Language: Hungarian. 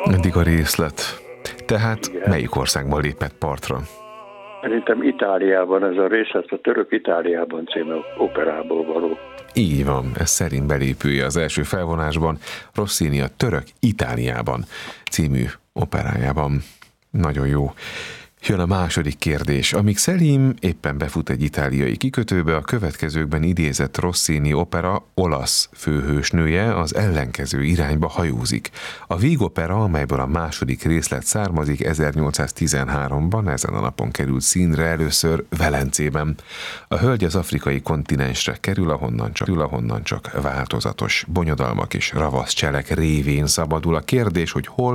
Eddig a részlet. Tehát Igen. melyik országban lépett partra? Szerintem Itáliában, ez a részlet a Török Itáliában című operából való. Így van, ez szerint belépője az első felvonásban, Rossini a Török Itáliában című operájában. Nagyon jó. Jön a második kérdés. Amíg Szelim éppen befut egy itáliai kikötőbe, a következőkben idézett Rossini opera olasz főhősnője az ellenkező irányba hajózik. A vígopera, amelyből a második részlet származik, 1813-ban ezen a napon került színre először Velencében. A hölgy az afrikai kontinensre kerül, ahonnan csak változatos bonyodalmak és ravasz cselek révén szabadul. A kérdés, hogy hol